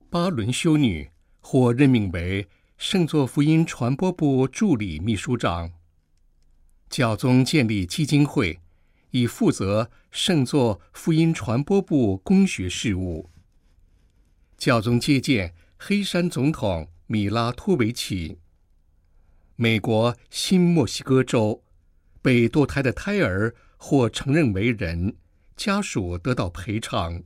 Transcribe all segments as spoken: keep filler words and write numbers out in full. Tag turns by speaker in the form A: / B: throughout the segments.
A: 巴伦修女获任命为圣座福音传播部助理秘书长。教宗建立基金会，以负责圣座福音传播部公学事务。教宗接见黑山总统米拉托维奇。美国新墨西哥州被堕胎的胎儿或承认为人，家属得到赔偿。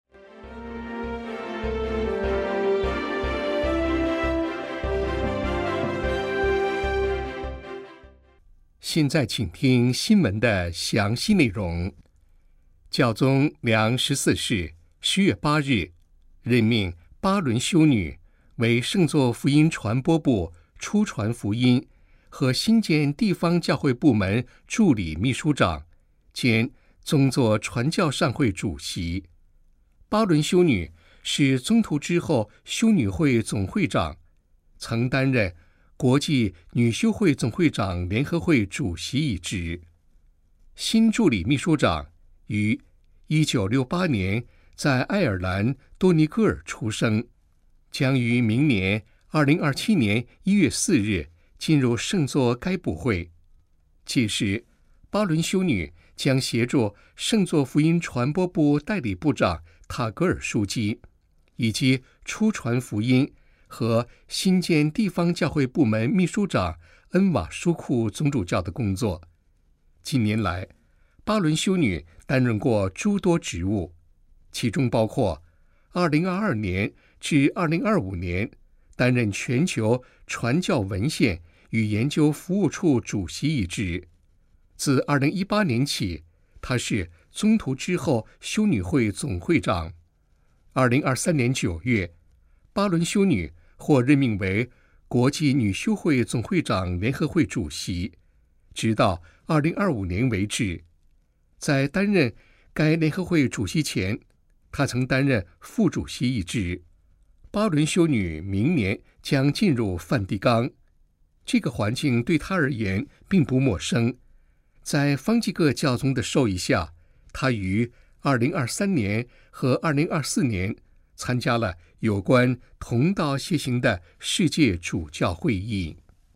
A: 现在请听新闻的详细内容。教宗良十四世十月八日任命巴伦修女为圣座福音传播部初传福音和新建地方教会部门助理秘书长兼宗座传教善会主席。巴伦修女是宗徒之后修女会总会长，曾担任国际女修会总会长联合会主席一职。新助理秘书长于一九六八年在爱尔兰多尼戈尔出生，将于明年二零二七年一月四日进入圣座该部会。届时，巴伦修女将协助圣座福音传播部代理部长塔格尔书记，以及初传福音和新建地方教会部门秘书长恩瓦书库总主教的工作。近年来，巴伦修女担任过诸多职务，其中包括二零二二年至二零二五年担任全球传教文献与研究服务处主席一职。自二零一八年起，她是宗徒之后修女会总会长。二零二三年九月，巴伦修女获任命为国际女修会总会长联合会主席，直到二零二五年为止。在担任该联合会主席前，她曾担任副主席一职。巴伦修女明年将进入梵蒂冈，这个环境对她而言并不陌生。在方济各教宗的授意下，她于二零二三年和二零二四年参加了有关同道协行的世界主教会议。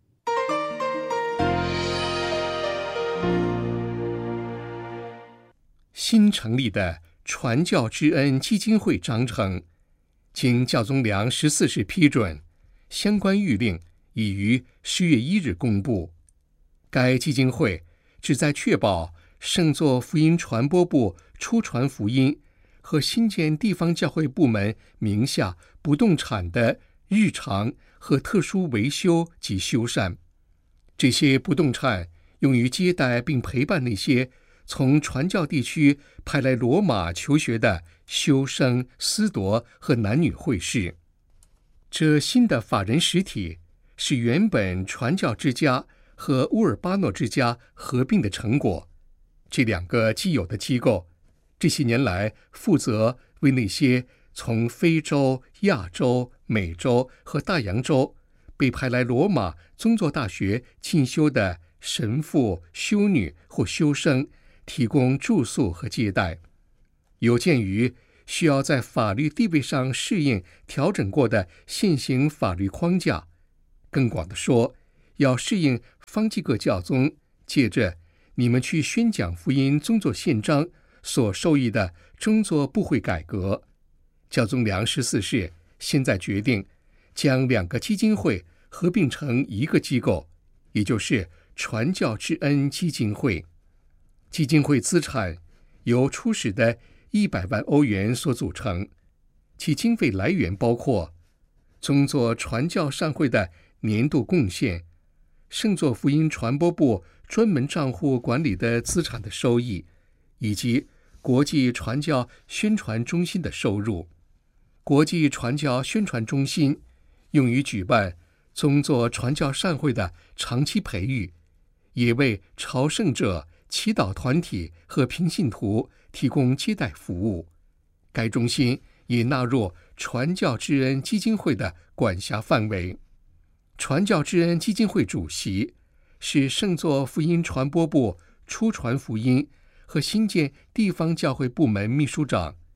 A: 新成立的传教之恩基金会章程，经教宗良十四世批准，相关谕令已于十月一日公布。该基金会旨在确保圣座福音传播部初传福音和新建地方教会部门名下不动产的日常和特殊维修及修缮。这些不动产用于接待并陪伴那些从传教地区派来罗马求学的修生、司铎和男女会士。这新的法人实体是原本传教之家和乌尔巴诺之家合并的成果。这两个既有的机构这些年来负责为那些从非洲、亚洲、美洲和大洋洲被派来罗马宗座大学进修的神父、修女或修生提供住宿和接待。有鉴于需要在法律地位上适应调整过的现行法律框架，更广的说，要适应方济各教宗借着你们去宣讲福音宗座宪章所授意的宗座部会改革，教宗良十四世现在决定将两个基金会合并成一个机构，也就是传教之恩基金会。基金会资产由初始的一百万欧元所组成，其经费来源包括宗座传教善会的年度贡献、圣座福音传播部专门账户管理的资产的收益，以及国际传教宣传中心的收入。国际传教宣传中心用于举办宗座传教善会的长期培育，也为朝圣者、祈祷团体和平信徒提供接待服务。该中心也纳入传教之恩基金会的管辖范围。传教之恩基金会主席是圣座福音传播部初传福音和新建地方教会部门秘书长，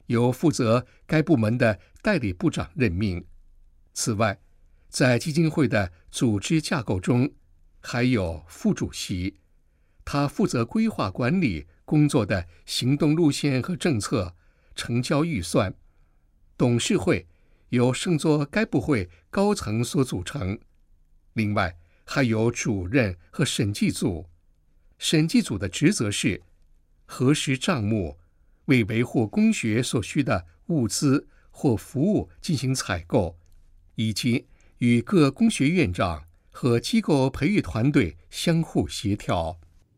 A: 由负责该部门的代理部长任命。此外，在基金会的组织架构中，还有副主席，他负责规划管理工作的行动路线和政策，成交预算。董事会由圣座该部会高层所组成，另外还有主任和审计组。审计组的职责是核实账目，为维护公学所需的物资或服务进行采购，以及与各公学院长和机构培育团队相互协调。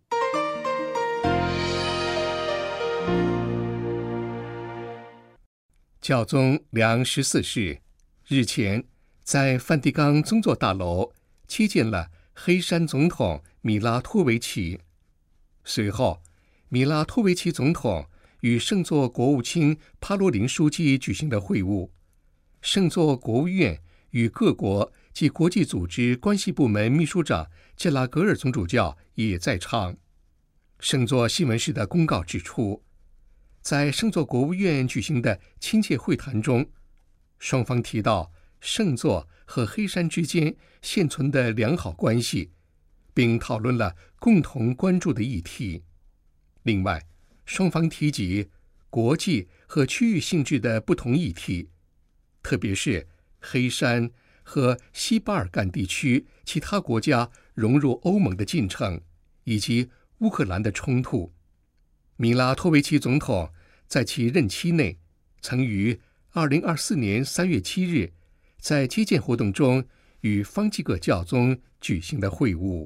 A: 教宗良十四世日前在梵蒂冈宗座大楼接见了黑山总统米拉托维奇。随后，米拉托维奇总统与圣座国务卿帕罗林书记举行了会晤。圣座国务院与各国及国际组织关系部门秘书长杰拉格尔总主教也在场。圣座新闻室的公告指出，在圣座国务院举行的亲切会谈中，双方提到圣座和黑山之间现存的良好关系，并讨论了共同关注的议题。另外，双方提及国际和区域性质的不同议题，特别是黑山和西巴尔干地区其他国家融入欧盟的进程，以及乌克兰的冲突。米拉托维奇总统在其任期内曾于二零二四年三月七日在接见活动中与方济各教宗举行了会晤。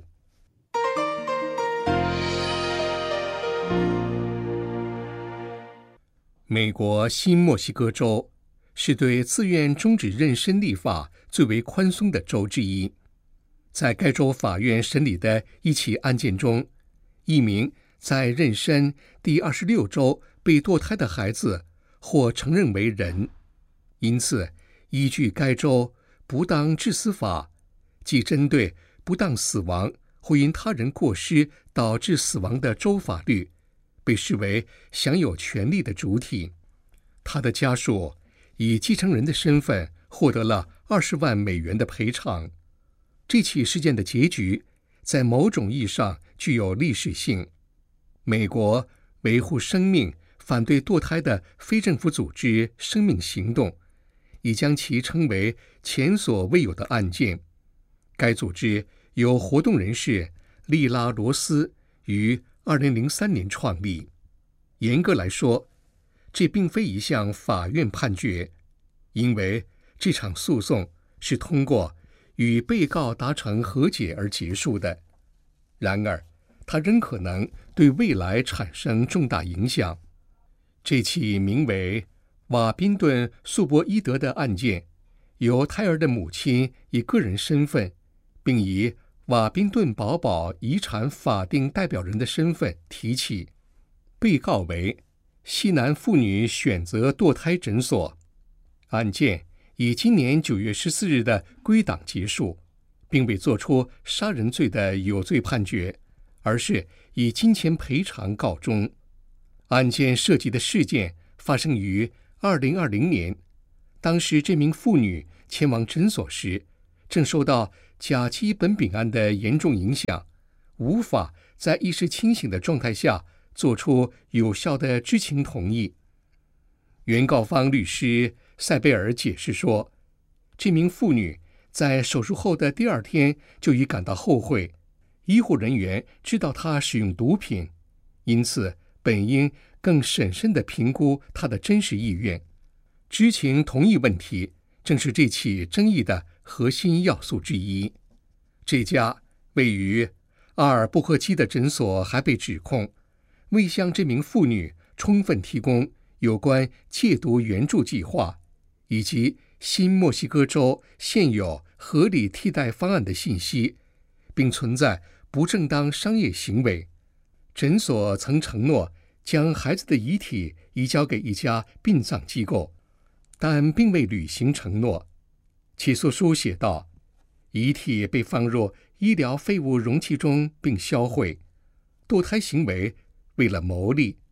A: 美国新墨西哥州是对自愿终止妊娠立法最为宽松的州之一。在该州法院审理的一起案件中，一名在妊娠第二十六周被堕胎的孩子或承认为人，因此依据该州不当致死法，即针对不当死亡或因他人过失导致死亡的州法律，被视为享有权利的主体。他的家属以继承人的身份获得了二十万美元的赔偿。这起事件的结局在某种意义上具有历史性。美国维护生命、反对堕胎的非政府组织生命行动已将其称为前所未有的案件。该组织由活动人士利拉罗斯于二零零三年创立。严格来说，这并非一项法院判决，因为这场诉讼是通过与被告达成和解而结束的。然而，它仍可能对未来产生重大影响。这起名为瓦宾顿·素博伊德的案件，由胎儿的母亲以个人身份，并以瓦宾顿宝宝遗产法定代表人的身份提起。被告为西南妇女选择堕胎诊所。案件以今年九月十四日的归档结束，并未作出杀人罪的有罪判决，而是以金钱赔偿告终。案件涉及的事件发生于二零二零年，当时这名妇女前往诊所时，正受到甲基苯丙胺的严重影响，无法在意识清醒的状态下做出有效的知情同意。原告方律师塞贝尔解释说，这名妇女在手术后的第二天就已感到后悔，医护人员知道她使用毒品，因此本应更审慎地评估她的真实意愿。知情同意问题正是这起争议的核心要素之一。这家位于阿尔布赫基的诊所还被指控未向这名妇女充分提供有关戒毒援助计划以及新墨西哥州现有合理替代方案的信息，并存在不正当商业行为。诊所曾承诺将孩子的遗体移交给一家殡葬机构，但并未履行承诺。起诉书写道，遗体被放入医疗废物容器中并销毁。堕胎行为为了牟利，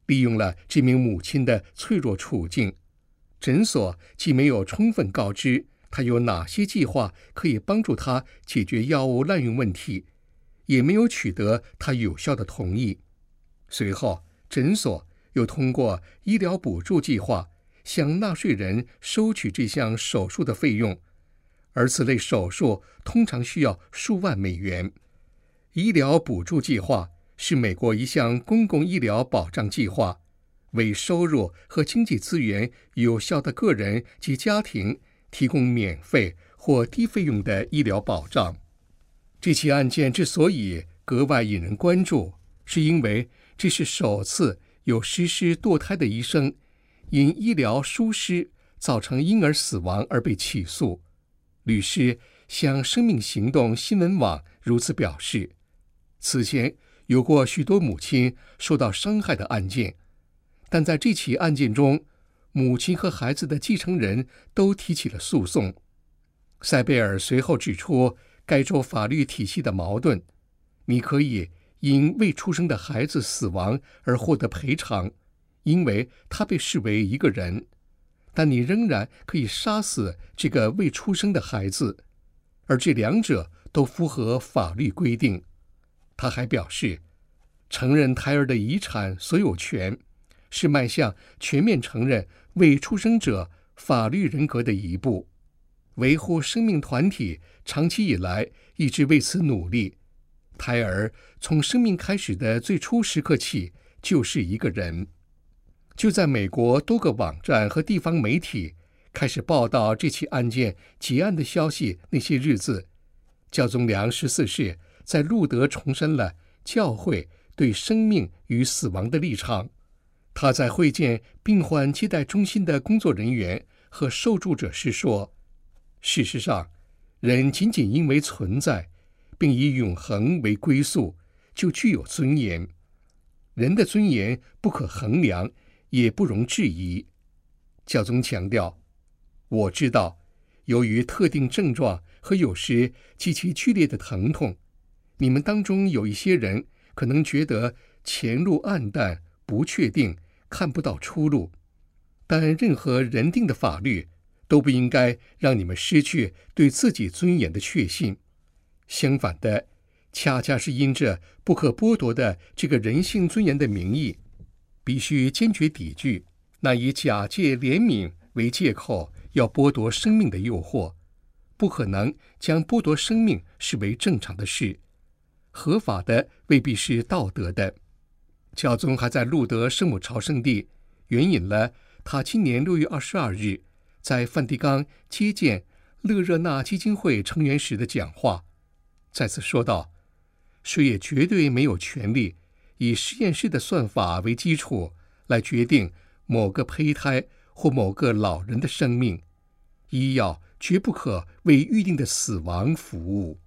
A: 利用了这名母亲的脆弱处境，诊所既没有充分告知他有哪些计划可以帮助他解决药物滥用问题，也没有取得他有效的同意。随后，诊所又通过医疗补助计划向纳税人收取这项手术的费用，而此类手术通常需要数万美元。医疗补助计划是美国一项公共医疗保障计划，为收入和经济资源有效的个人及家庭提供免费或低费用的医疗保障。这起案件之所以格外引人关注，是因为这是首次有实施堕胎的医生因医疗疏失造成婴儿死亡而被起诉。律师向生命行动新闻网如此表示，此前有过许多母亲受到伤害的案件，但在这起案件中，母亲和孩子的继承人都提起了诉讼。塞贝尔随后指出该州法律体系的矛盾，你可以因未出生的孩子死亡而获得赔偿，因为他被视为一个人，但你仍然可以杀死这个未出生的孩子，而这两者都符合法律规定。他还表示，承认胎儿的遗产所有权是迈向全面承认未出生者法律人格的一步。维护生命团体长期以来一直为此努力。胎儿从生命开始的最初时刻起就是一个人。就在美国多个网站和地方媒体开始报道这起案件结案的消息那些日子，教宗良十四世在路德重申了教会对生命与死亡的立场。他在会见病患接待中心的工作人员和受助者时说，事实上，人仅仅因为存在并以永恒为归宿，就具有尊严。人的尊严不可衡量，也不容置疑。教宗强调，我知道，由于特定症状和有时极其剧烈的疼痛，你们当中有一些人可能觉得前路暗淡、不确定，看不到出路。但任何人定的法律都不应该让你们失去对自己尊严的确信。相反的，恰恰是因着不可剥夺的这个人性尊严的名义，必须坚决抵拒那以假借怜悯为借口要剥夺生命的诱惑。不可能将剥夺生命视为正常的事，合法的未必是道德的。教宗还在路德圣母朝圣地援引了他今年六月二十二日在梵蒂冈接见勒热纳基金会成员时的讲话，再次说道，谁也绝对没有权利以实验室的算法为基础来决定某个胚胎或某个老人的生命。医药绝不可为预定的死亡服务。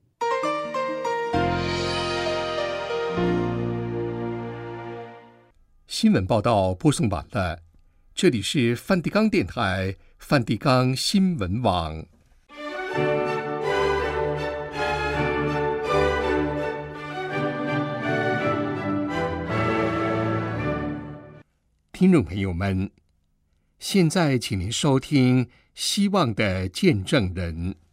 A: 新闻报道播送完了，这里是梵蒂冈电台梵蒂冈新闻网。听众朋友们，现在请您收听《希望的见证人》。